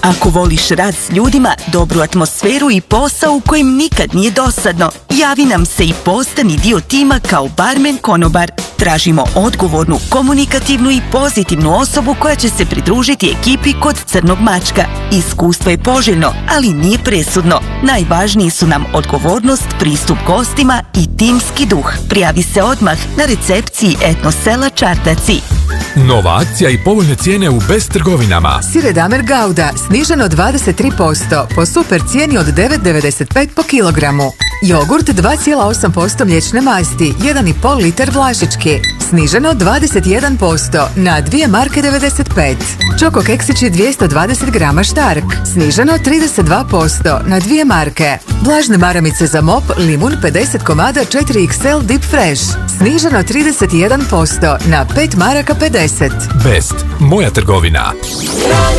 Ako voliš rad s ljudima, dobru atmosferu i posao u kojem nikad nije dosadno, javi nam se i postani dio tima kao barmen konobar. Tražimo odgovornu, komunikativnu i pozitivnu osobu koja će se pridružiti ekipi kod Crnog mačka. Iskustvo je poželjno, ali nije presudno. Najvažniji su nam odgovornost, pristup gostima i timski duh. Prijavi se odmah na recepciji Etno sela Čardaci. Nova akcija i povoljne cijene u Best trgovinama. Sir Damer Gouda sniženo 23% po super cijeni od 9,95 po kilogramu. Jogurt 2,8% mliječne masti, 1,5 litar Vlašički, sniženo 21% na 2 marke 95. Čoko keksići 220 grama Štark, sniženo 32% na 2 marke. Vlažne maramice za mop, limun 50 komada 4XL Deep Fresh, sniženo 31% na 5 maraka 50. Best, moja trgovina.